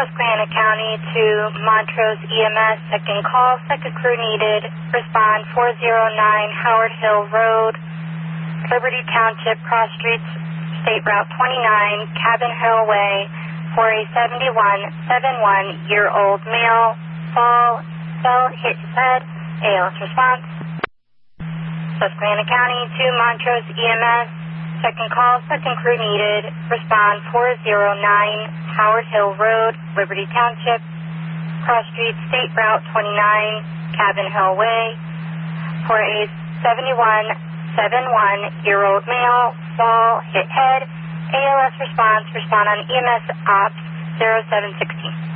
Susquehanna County to Montrose EMS, second call, second crew needed. Respond 409 Howard Hill Road, Liberty Township, cross streets, State Route 29, Cabin Hill Way, for a 71-year-old male. Fall, fell, hit his head. ALS response. Susquehanna County to Montrose EMS, second call, second crew needed. Respond 409 Howard Hill Road, Liberty Township, cross streets, State Route 29, Cabin Hill Way, for a 71-year-old male. Fall, hit head. ALS response. Respond on EMS Ops 0716.